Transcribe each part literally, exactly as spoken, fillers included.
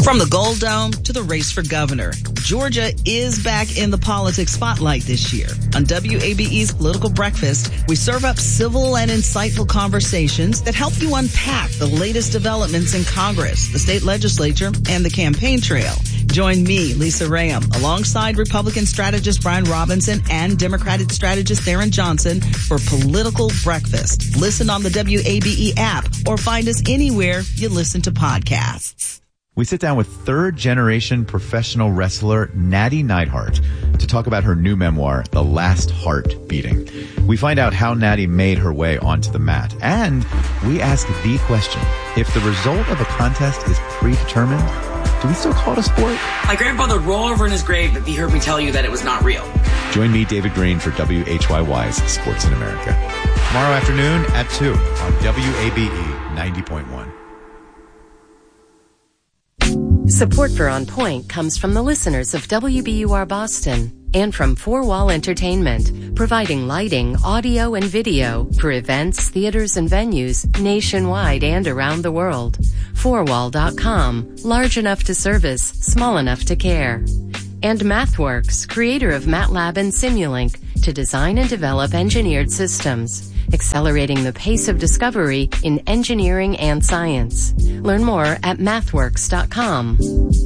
From the Gold Dome to the race for governor, Georgia is back in the politics spotlight this year. On W A B E's Political Breakfast, we serve up civil and insightful conversations that help you unpack the latest developments in Congress, the state legislature, and the campaign trail. Join me, Lisa Rayam, alongside Republican strategist Brian Robinson and Democratic strategist Theron Johnson for Political Breakfast. Listen on the W A B E app or find us anywhere you listen to podcasts. We sit down with third-generation professional wrestler Natty Neidhart to talk about her new memoir, The Last Heart Beating. We find out how Natty made her way onto the mat, and we ask the question, if the result of a contest is predetermined, do we still call it a sport? My grandfather would roll over in his grave if he heard me tell you that it was not real. Join me, David Green, for W H Y Y's Sports in America. Tomorrow afternoon at two on W A B E ninety point one. Support for On Point comes from the listeners of W B U R Boston and from Four Wall Entertainment, providing lighting, audio, and video for events, theaters, and venues nationwide and around the world. four wall dot com, large enough to service, small enough to care. And MathWorks, creator of MATLAB and Simulink, to design and develop engineered systems, accelerating the pace of discovery in engineering and science. Learn more at mathworks dot com.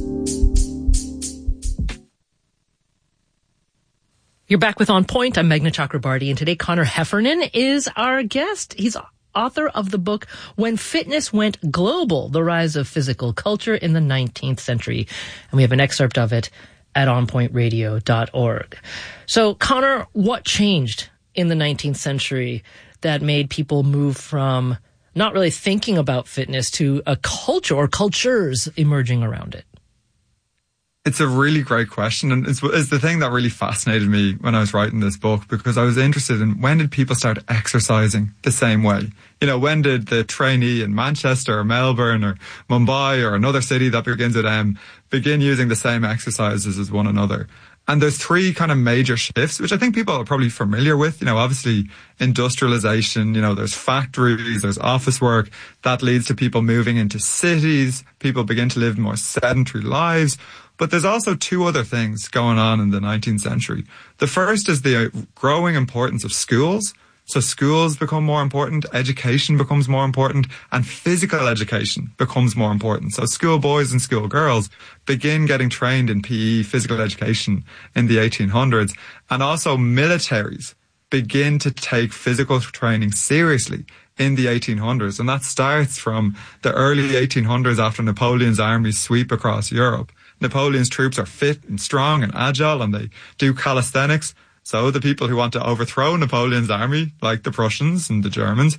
You're back with On Point. I'm Meghna Chakrabarty, and today Connor Heffernan is our guest. He's author of the book When Fitness Went Global, The Rise of Physical Culture in the nineteenth Century. And we have an excerpt of it at on point radio dot org. So, Connor, what changed in the nineteenth century that made people move from not really thinking about fitness to a culture or cultures emerging around it? It's a really great question, and it's, it's the thing that really fascinated me when I was writing this book, because I was interested in when did people start exercising the same way? You know, when did the trainee in Manchester or Melbourne or Mumbai or another city that begins with M begin using the same exercises as one another? And there's three kind of major shifts, which I think people are probably familiar with. You know, obviously industrialization, you know, there's factories, there's office work. That leads to people moving into cities. People begin to live more sedentary lives. But there's also two other things going on in the nineteenth century. The first is the growing importance of schools. So schools become more important, education becomes more important, and physical education becomes more important. So school boys and school girls begin getting trained in P E, physical education, in the eighteen hundreds. And also militaries begin to take physical training seriously in the eighteen hundreds. And that starts from the early eighteen hundreds after Napoleon's armies sweep across Europe. Napoleon's troops are fit and strong and agile, and they do calisthenics. So the people who want to overthrow Napoleon's army, like the Prussians and the Germans,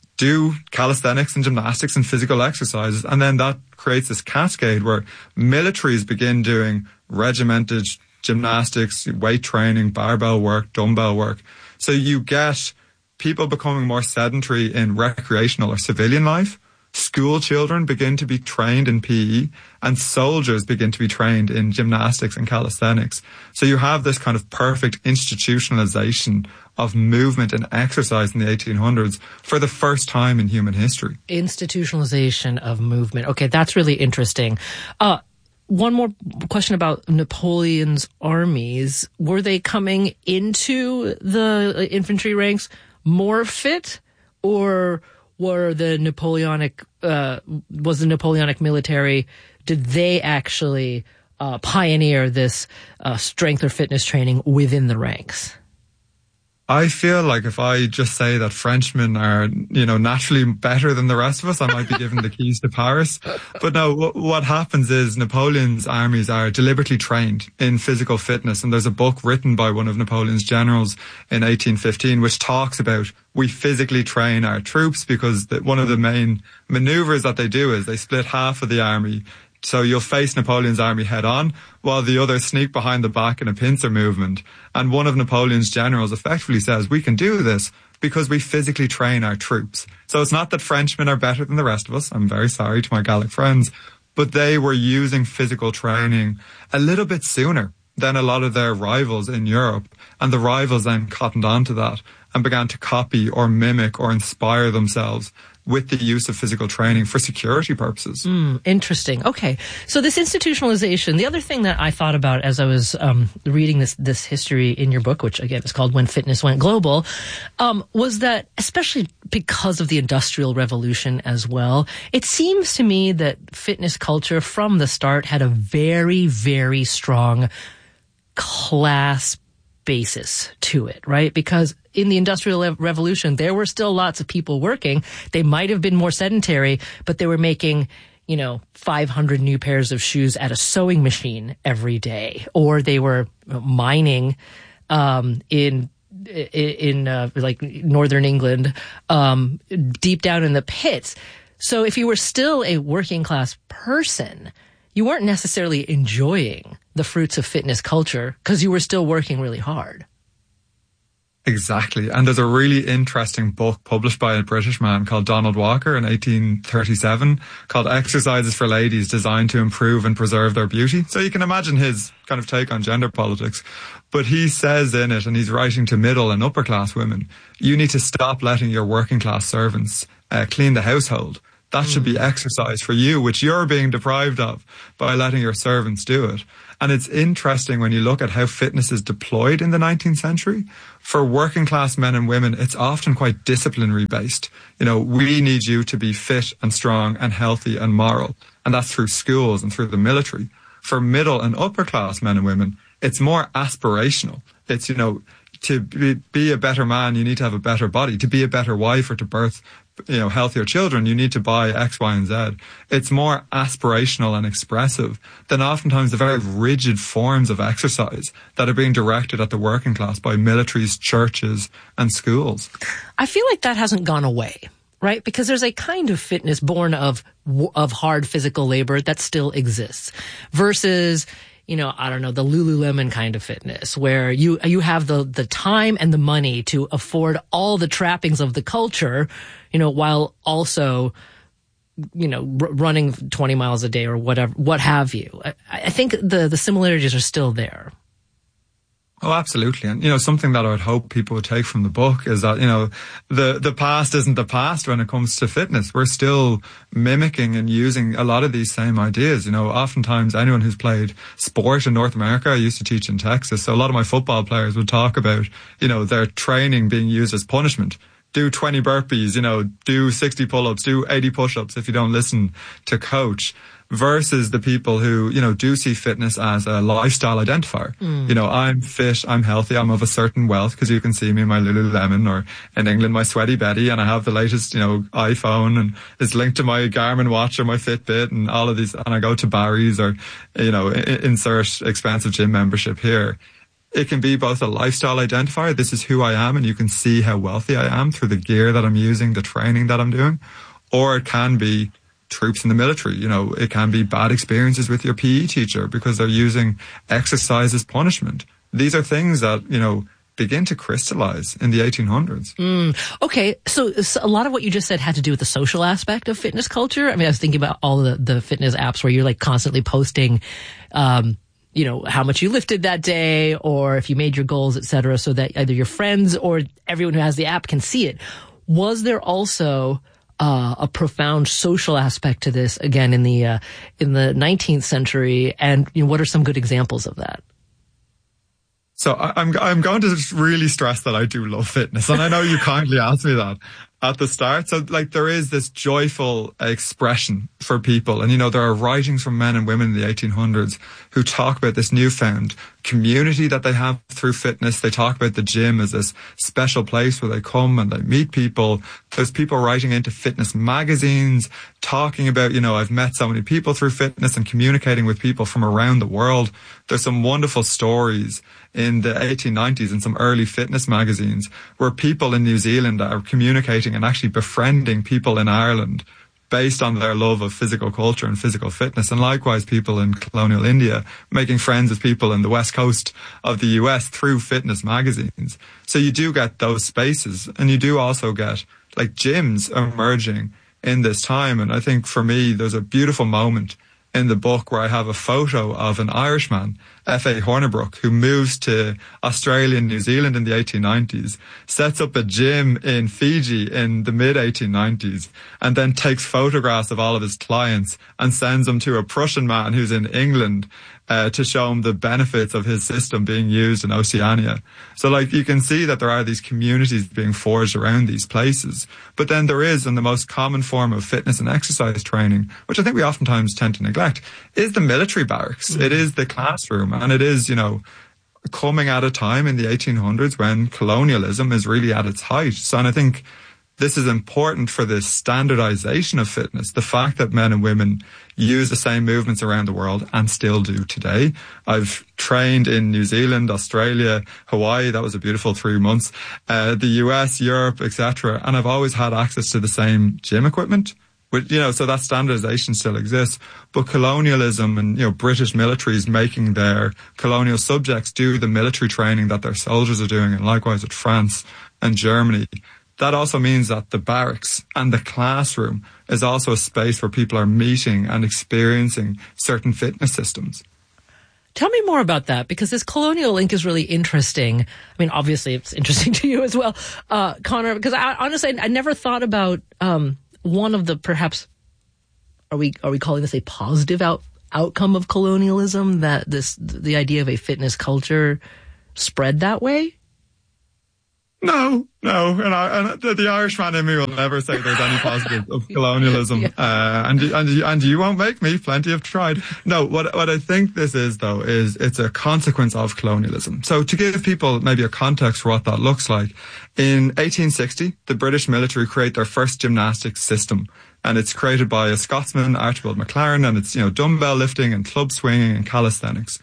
do calisthenics and gymnastics and physical exercises. And then that creates this cascade where militaries begin doing regimented gymnastics, weight training, barbell work, dumbbell work. So you get people becoming more sedentary in recreational or civilian life. School children begin to be trained in P E, and soldiers begin to be trained in gymnastics and calisthenics. So you have this kind of perfect institutionalization of movement and exercise in the eighteen hundreds for the first time in human history. Institutionalization of movement. Okay, that's really interesting. Uh, one more question about Napoleon's armies. Were they coming into the infantry ranks more fit, or were the Napoleonic, uh, was the Napoleonic military, did they actually uh, pioneer this uh, strength or fitness training within the ranks? I feel like if I just say that Frenchmen are, you know, naturally better than the rest of us, I might be given the keys to Paris. But no, w- what happens is Napoleon's armies are deliberately trained in physical fitness. And there's a book written by one of Napoleon's generals in eighteen fifteen, which talks about we physically train our troops, because the, one of the main maneuvers that they do is they split half of the army. So you'll face Napoleon's army head on, while the others sneak behind the back in a pincer movement. And one of Napoleon's generals effectively says, we can do this because we physically train our troops. So it's not that Frenchmen are better than the rest of us. I'm very sorry to my Gallic friends, but they were using physical training a little bit sooner than a lot of their rivals in Europe. And the rivals then cottoned on to that. and began to copy or mimic or inspire themselves with the use of physical training for security purposes. Mm, interesting. Okay. So this institutionalization, the other thing that I thought about as I was um, reading this this history in your book, which again is called When Fitness Went Global, um, was that especially because of the Industrial Revolution as well, it seems to me that fitness culture from the start had a very, very strong class basis to it, right? Because in the Industrial Revolution, there were still lots of people working. They might have been more sedentary, but they were making, you know, five hundred new pairs of shoes at a sewing machine every day, or they were mining um, in in uh, like northern England, um, deep down in the pits. So if you were still a working class person, you weren't necessarily enjoying the fruits of fitness culture because you were still working really hard. Exactly. And there's a really interesting book published by a British man called Donald Walker in eighteen thirty-seven called Exercises for Ladies, designed to improve and preserve their beauty. So you can imagine his kind of take on gender politics. But he says in it, and he's writing to middle and upper class women, you need to stop letting your working class servants uh, clean the household. That should be exercise for you, which you're being deprived of by letting your servants do it. And it's interesting when you look at how fitness is deployed in the nineteenth century. For working class men and women, it's often quite disciplinary based. You know, we need you to be fit and strong and healthy and moral. And that's through schools and through the military. For middle and upper class men and women, it's more aspirational. It's, you know, to be, be a better man, you need to have a better body. To be a better wife or to birth, you know, healthier children, you need to buy X, Y, and Z. It's more aspirational and expressive than oftentimes the very rigid forms of exercise that are being directed at the working class by militaries, churches, and schools. I feel like that hasn't gone away, right? Because there's a kind of fitness born of of hard physical labor that still exists versus, you know, I don't know, the Lululemon kind of fitness where you you have the the time and the money to afford all the trappings of the culture, you know, while also, you know, r- running twenty miles a day or whatever, what have you. I, I think the the similarities are still there. Oh, absolutely. And, you know, something that I would hope people would take from the book is that, you know, the, the past isn't the past when it comes to fitness. We're still mimicking and using a lot of these same ideas. You know, oftentimes anyone who's played sport in North America, I used to teach in Texas, so a lot of my football players would talk about, you know, their training being used as punishment. Do twenty burpees, you know, do sixty pull-ups, do eighty push-ups if you don't listen to coach. Versus the people who, you know, do see fitness as a lifestyle identifier. Mm. You know, I'm fit, I'm healthy, I'm of a certain wealth, because you can see me in my Lululemon, or in England, my Sweaty Betty, and I have the latest, you know, iPhone, and it's linked to my Garmin watch or my Fitbit, and all of these, and I go to Barry's, or, you know, insert expensive gym membership here. It can be both a lifestyle identifier, this is who I am, and you can see how wealthy I am through the gear that I'm using, the training that I'm doing, or it can be troops in the military. You know, it can be bad experiences with your P E teacher because they're using exercise as punishment. These are things that, you know, begin to crystallize in the eighteen hundreds. Mm, okay, so, so a lot of what you just said had to do with the social aspect of fitness culture. I mean, I was thinking about all the, the fitness apps where you're like constantly posting, um, you know, how much you lifted that day, or if you made your goals, et cetera, so that either your friends or everyone who has the app can see it. Was there also Uh, a profound social aspect to this again in the uh, in the nineteenth century, and you know, what are some good examples of that? So I, I'm I'm going to really stress that I do love fitness, and I know you kindly asked me that at the start. So like there is this joyful expression for people, and you know there are writings from men and women in the eighteen hundreds who talk about this newfound community that they have through fitness. They talk about the gym as this special place where they come and they meet people. There's people writing into fitness magazines, talking about, you know, I've met so many people through fitness, and communicating with people from around the world. There's some wonderful stories in the eighteen nineties in some early fitness magazines where people in New Zealand are communicating and actually befriending people in Ireland based on their love of physical culture and physical fitness. And likewise, people in colonial India making friends with people in the west coast of the U S through fitness magazines. So you do get those spaces, and you do also get like gyms emerging in this time. And I think for me, there's a beautiful moment in the book where I have a photo of an Irishman, F A Hornibrook, who moves to Australia and New Zealand in the eighteen nineties, sets up a gym in Fiji in the mid eighteen nineties, and then takes photographs of all of his clients and sends them to a Prussian man who's in England uh, to show him the benefits of his system being used in Oceania. So, like, you can see that there are these communities being forged around these places. But then there is, and the most common form of fitness and exercise training, which I think we oftentimes tend to neglect, is the military barracks. Mm-hmm. It is the classroom, and it is, you know, coming at a time in the eighteen hundreds when colonialism is really at its height. So, and I think this is important for the standardization of fitness, the fact that men and women use the same movements around the world and still do today. I've trained in New Zealand, Australia, Hawaii. That was a beautiful three months. Uh, the U S, Europe, et cetera. And I've always had access to the same gym equipment. With, you know, so that standardization still exists. But colonialism and, you know, British militaries making their colonial subjects do the military training that their soldiers are doing, and likewise with France and Germany. That also means that the barracks and the classroom is also a space where people are meeting and experiencing certain fitness systems. Tell me more about that, because this colonial link is really interesting. I mean, obviously it's interesting to you as well, uh, Connor, because I honestly, I never thought about, um, one of the perhaps, are we, are we calling this a positive out, outcome of colonialism, that this, the idea of a fitness culture spread that way? No, no, and, I, and the, the Irishman in me will never say there's any positive of colonialism, yeah. uh, and and and you won't make me. Plenty have tried. No, what what I think this is though is it's a consequence of colonialism. So to give people maybe a context for what that looks like, in eighteen sixty, the British military create their first gymnastics system, and it's created by a Scotsman, Archibald MacLaren, and it's, you know, dumbbell lifting and club swinging and calisthenics.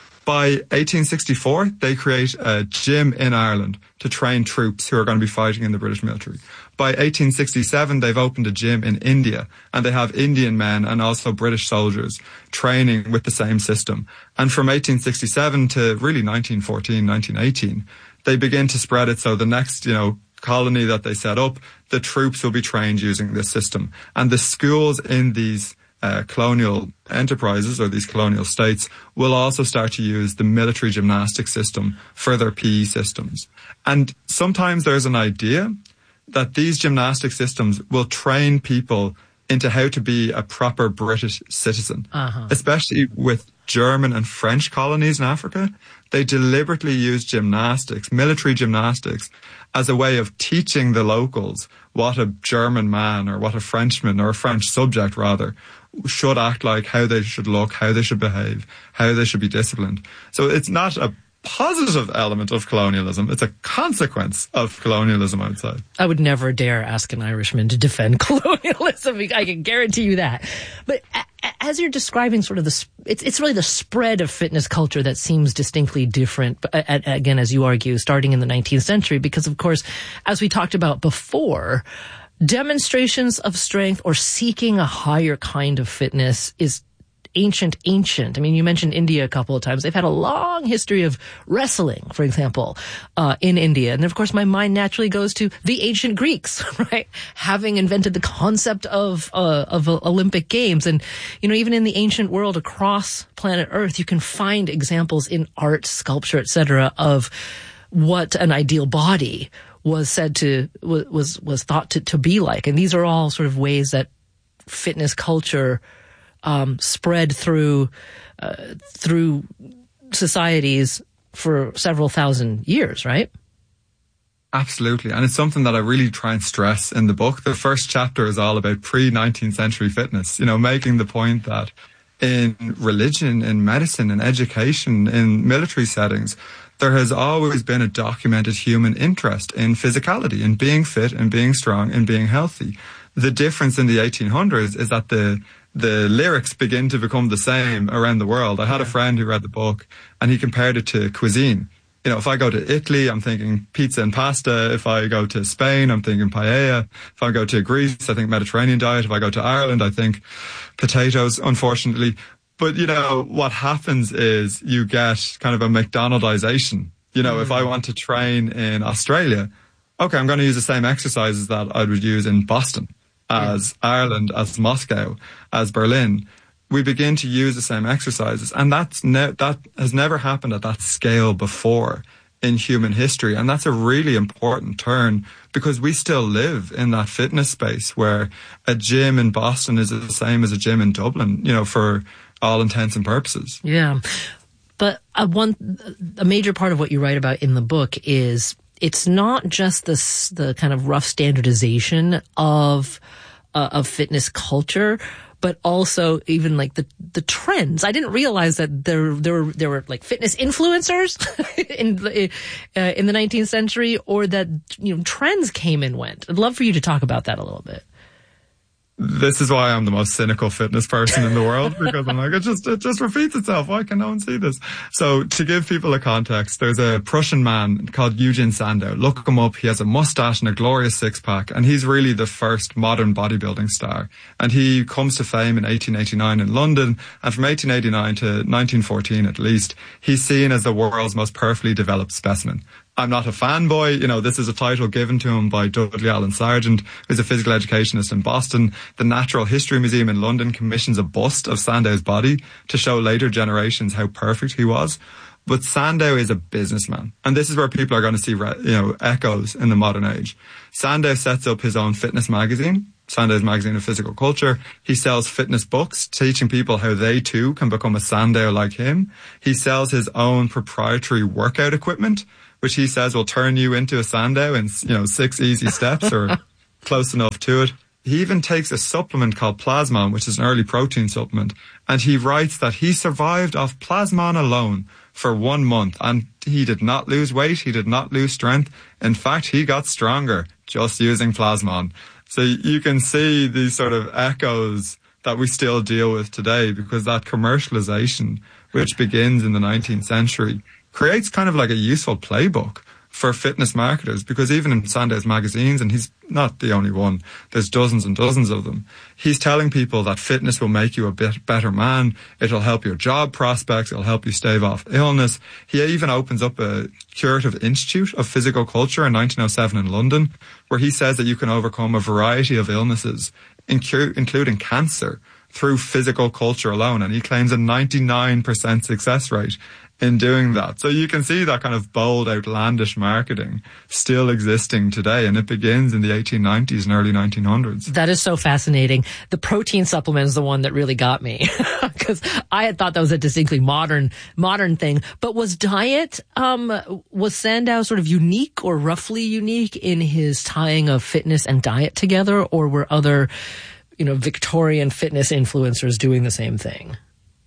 By eighteen sixty-four, they create a gym in Ireland to train troops who are going to be fighting in the British military. By eighteen sixty-seven, they've opened a gym in India, and they have Indian men and also British soldiers training with the same system. And from eighteen sixty-seven to really nineteen fourteen, nineteen eighteen, they begin to spread it. So the next, you know, colony that they set up, the troops will be trained using this system. And the schools in these Uh, colonial enterprises or these colonial states will also start to use the military gymnastic system for their P E systems. And sometimes there's an idea that these gymnastic systems will train people into how to be a proper British citizen, uh-huh. especially with German and French colonies in Africa. They deliberately use gymnastics, military gymnastics, as a way of teaching the locals what a German man or what a Frenchman or a French subject rather should act like, how they should look, how they should behave, how they should be disciplined. So it's not a positive element of colonialism. It's a consequence of colonialism, I would say. I would never dare ask an Irishman to defend colonialism. I can guarantee you that. But as you're describing sort of the, it's, it's really the spread of fitness culture that seems distinctly different, again, as you argue, starting in the nineteenth century, because of course, as we talked about before, demonstrations of strength or seeking a higher kind of fitness is ancient, ancient. I mean, you mentioned India a couple of times. They've had a long history of wrestling, for example, uh, in India. And of course, my mind naturally goes to the ancient Greeks, right? Having invented the concept of, uh, of uh, Olympic Games. And, you know, even in the ancient world across planet Earth, you can find examples in art, sculpture, et cetera, of what an ideal body was said to, was, was thought to, to be like. And these are all sort of ways that fitness culture, um, spread through, uh, through societies for several thousand years, right? Absolutely. And it's something that I really try and stress in the book. The first chapter is all about pre-nineteenth century fitness, you know, making the point that in religion, in medicine, in education, in military settings, there has always been a documented human interest in physicality, in being fit, and being strong, and being healthy. The difference in the eighteen hundreds is that the the lyrics begin to become the same around the world. I had a friend who read the book, and he compared it to cuisine. You know, if I go to Italy, I'm thinking pizza and pasta. If I go to Spain, I'm thinking paella. If I go to Greece, I think Mediterranean diet. If I go to Ireland, I think potatoes, unfortunately. But, you know, what happens is you get kind of a McDonaldization. You know, mm. if I want to train in Australia, okay, I'm going to use the same exercises that I would use in Boston, as yeah. Ireland, as Moscow, as Berlin. we begin to use the same exercises. And that's ne- that has never happened at that scale before in human history. And that's a really important turn, because we still live in that fitness space where a gym in Boston is the same as a gym in Dublin, you know, for all intents and purposes. Yeah. But uh, one, a major part of what you write about in the book is it's not just this, the kind of rough standardization of, uh, of fitness culture, but also even like the, the trends. I didn't realize that there, there were, there were like fitness influencers in, uh, in the nineteenth century, or that, you know, trends came and went. I'd love for you to talk about that a little bit. This is why I'm the most cynical fitness person in the world, because I'm like, it just, it just repeats itself. Why can no one see this? So to give people a context, there's a Prussian man called Eugen Sandow. Look him up. He has a mustache and a glorious six pack, and he's really the first modern bodybuilding star. And he comes to fame in eighteen eighty-nine in London. And from eighteen eighty-nine to nineteen fourteen, at least, he's seen as the world's most perfectly developed specimen. I'm not a fanboy. You know, this is a title given to him by Dudley Allen Sargent, who's a physical educationist in Boston. The Natural History Museum in London commissions a bust of Sandow's body to show later generations how perfect he was. But Sandow is a businessman. And this is where people are going to see, you know, echoes in the modern age. Sandow sets up his own fitness magazine, Sandow's Magazine of Physical Culture. He sells fitness books, teaching people how they too can become a Sandow like him. He sells his own proprietary workout equipment, which he says will turn you into a Sandow in, you know, six easy steps or close enough to it. He even takes a supplement called Plasmon, which is an early protein supplement. And he writes that he survived off Plasmon alone for one month. And he did not lose weight. He did not lose strength. In fact, he got stronger just using Plasmon. So you can see these sort of echoes that we still deal with today, because that commercialization, which begins in the nineteenth century, creates kind of like a useful playbook for fitness marketers, because even in Sandow's magazines, and he's not the only one, there's dozens and dozens of them, he's telling people that fitness will make you a bit better man, it'll help your job prospects, it'll help you stave off illness. He even opens up a curative institute of physical culture in nineteen oh seven in London, where he says that you can overcome a variety of illnesses, including cancer, through physical culture alone. And he claims a ninety-nine percent success rate in doing that. So you can see that kind of bold, outlandish marketing still existing today. And it begins in the eighteen nineties and early nineteen hundreds. That is so fascinating. The protein supplement is the one that really got me, because I had thought that was a distinctly modern, modern thing. But was diet, um, was Sandow sort of unique or roughly unique in his tying of fitness and diet together? Or were other, you know, Victorian fitness influencers doing the same thing?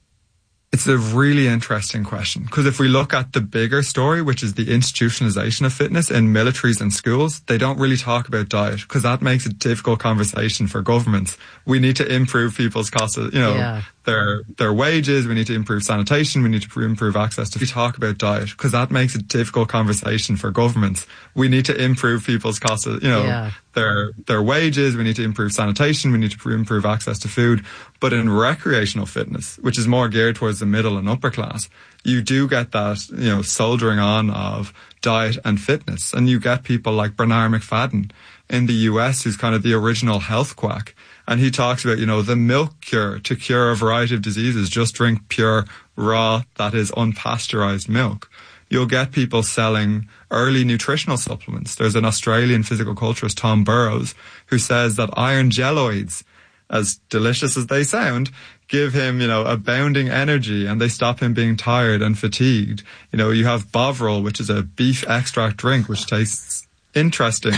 It's a really interesting question, because if we look at the bigger story, which is the institutionalization of fitness in militaries and schools, they don't really talk about diet, because that makes a difficult conversation for governments. We need to improve people's cost of, you know, yeah. their their wages. We need to improve sanitation. We need to improve access to. We talk about diet, because that makes a difficult conversation for governments. We need to improve people's cost of, you know, yeah. their their wages. We need to improve sanitation. We need to improve access to food. But in recreational fitness, which is more geared towards the middle and upper class, you do get that, you know, soldiering on of diet and fitness. And you get people like Bernard McFadden in the U S, who's kind of the original health quack. And he talks about, you know, the milk cure to cure a variety of diseases. Just drink pure, raw, that is unpasteurized milk. You'll get people selling early nutritional supplements. There's an Australian physical culturist, Tom Burrows, who says that iron geloids, as delicious as they sound, give him, you know, abounding energy, and they stop him being tired and fatigued. You know, you have Bovril, which is a beef extract drink, which tastes interesting,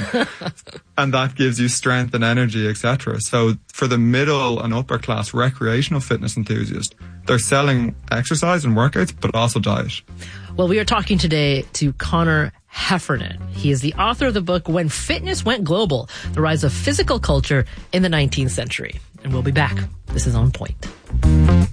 and that gives you strength and energy, et cetera. So for the middle and upper class recreational fitness enthusiast, they're selling exercise and workouts, but also diet. Well, we are talking today to Conor Heffernan. He is the author of the book When Fitness Went Global, The Rise of Physical Culture in the nineteenth Century. And we'll be back. This is On Point.